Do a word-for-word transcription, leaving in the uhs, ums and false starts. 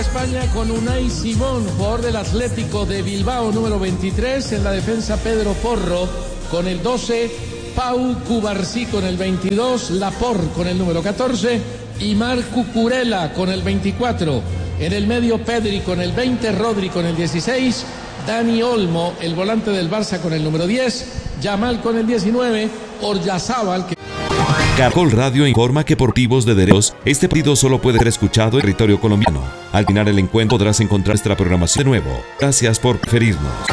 España con Unai Simón, jugador del Atlético de Bilbao, número veintitrés. En la defensa, Pedro Porro con el doce, Pau Cubarsí con el veintidós, Laporte con el número catorce y Marc Cucurella con el veinticuatro. En el medio, Pedri con el veinte, Rodri con el dieciséis, Dani Olmo, el volante del Barça, con el número diez, Yamal con el diecinueve, Oryazábal. Que... Caracol Radio informa que por motivos de derechos, este partido solo puede ser escuchado en territorio colombiano. Al final el encuentro podrás encontrar nuestra programación de nuevo. Gracias por preferirnos.